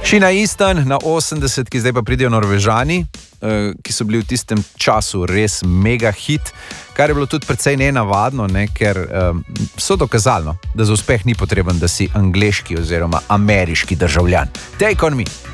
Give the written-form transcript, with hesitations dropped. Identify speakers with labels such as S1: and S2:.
S1: Sheena Easton na 80, ki zdaj pa pridejo Norvežani, ki so bili v tistem času res mega hit, kar je bilo tudi precej nenavadno, ker so dokazali, da za uspeh ni potreben, da si angleški oziroma ameriški državljan. Take on me.